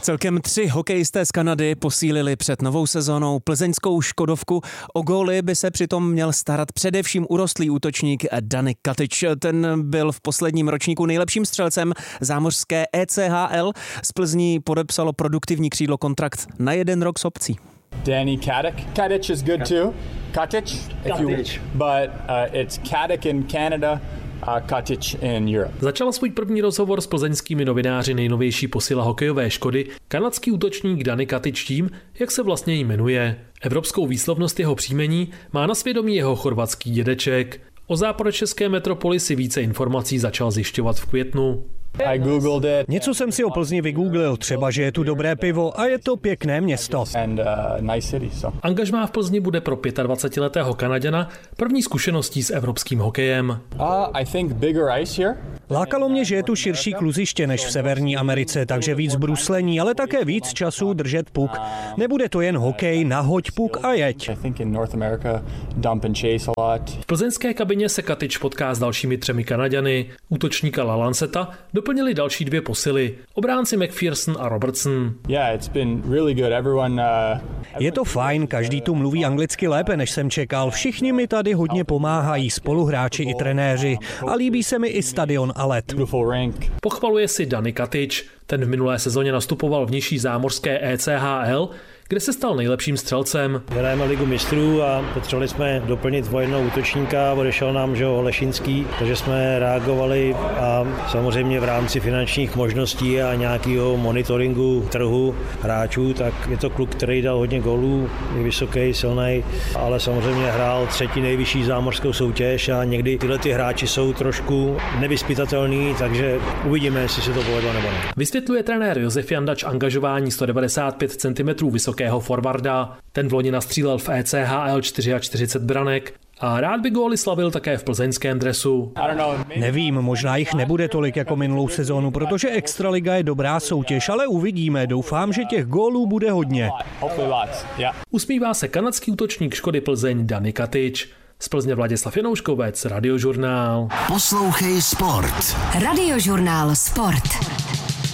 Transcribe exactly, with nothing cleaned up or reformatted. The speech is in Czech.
Celkem tři hokejisté z Kanady posílili před novou sezónou plzeňskou Škodovku. O góly by se přitom měl starat především urostlý útočník Dany Katič. Ten byl v posledním ročníku nejlepším střelcem zámořské E C H L. Z Plzní podepsalo produktivní křídlo kontrakt na jeden rok s opcí. Danny Katič. Katič is good too. Katič, if you, but uh, it's Katič in Canada. Katič in Europe. Začal svůj první rozhovor s plzeňskými novináři nejnovější posila hokejové Škody kanadský útočník Dany Katič tím, jak se vlastně jmenuje. Evropskou výslovnost jeho příjmení má na svědomí jeho chorvatský dědeček. O západočeské metropoli si více informací začal zjišťovat v květnu. I googled it. Něco jsem si o Plzni vygooglil, třeba, že je tu dobré pivo a je to pěkné město. And, uh, nice city, so. Angažmá v Plzni bude pro dvacetiletého Kanaďana první zkušeností s evropským hokejem. Uh, I think bigger ice here. Lákalo mě, že je tu širší kluziště než v Severní Americe, takže víc bruslení, ale také víc času držet puk. Nebude to jen hokej, nahoď puk a jeď. I think in North America dump and chase a lot. V plzeňské kabině se Katič potká s dalšími třemi Kanaďany. Útočníka Lalanceta doplnili další dvě posily, obránci McPherson a Robertson. Yeah, it's been really good. Everyone, uh, je to fajn, každý tu mluví anglicky lépe, než jsem čekal. Všichni mi tady hodně pomáhají, spoluhráči i trenéři. A líbí se mi i stadion a led. Pochvaluje si Dany Katič. Ten v minulé sezóně nastupoval v nižší zámořské E C H L, kde se stal nejlepším střelcem. Hrajeme ligu mistrů a potřebovali jsme doplnit o jednoho útočníka, odešel nám že Holešinský, takže jsme reagovali a samozřejmě v rámci finančních možností a nějakého monitoringu trhu hráčů, tak je to kluk, který dal hodně gólů, je vysoký, silný, ale samozřejmě hrál třetí nejvyšší zámořskou soutěž a někdy tyhle ty hráči jsou trošku nevyzpytatelný, takže uvidíme, jestli se to povedlo nebo ne. Vysvětluje trenér Josef Jandač angažování sto devadesát pět centimetrů vysokého forwarda. Ten v loni nastřílel v E C H L čtyřicet čtyři branek a rád by góly slavil také v plzeňském dresu. Nevím, možná jich nebude tolik jako minulou sezónu, protože Extraliga je dobrá soutěž, ale uvidíme. Doufám, že těch gólů bude hodně. Usmívá se kanadský útočník Škody Plzeň Dany Katič. Z Plzně Vladislav Janouškovec, Radiožurnál. Poslouchej sport. Radiožurnál Sport.